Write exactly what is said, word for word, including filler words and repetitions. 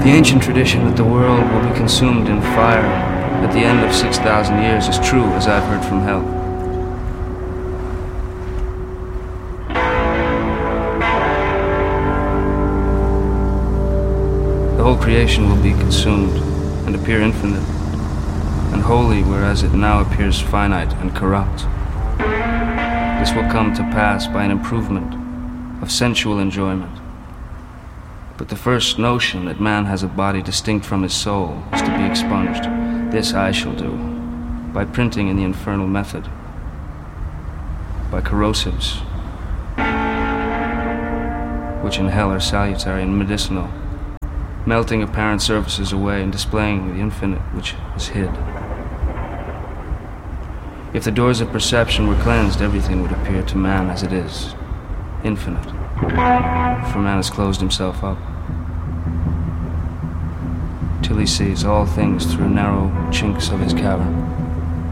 The ancient tradition that the world will be consumed in fire at the end of six thousand years is true, as I've heard from hell. The whole creation will be consumed and appear infinite and holy, whereas it now appears finite and corrupt. This will come to pass by an improvement of sensual enjoyment. But the first notion that man has a body distinct from his soul is to be expunged. This I shall do, by printing in the infernal method, by corrosives, which in hell are salutary and medicinal, melting apparent surfaces away and displaying the infinite which is hid. If the doors of perception were cleansed, everything would appear to man as it is, infinite, for man has closed himself up, till he sees all things through narrow chinks of his cavern.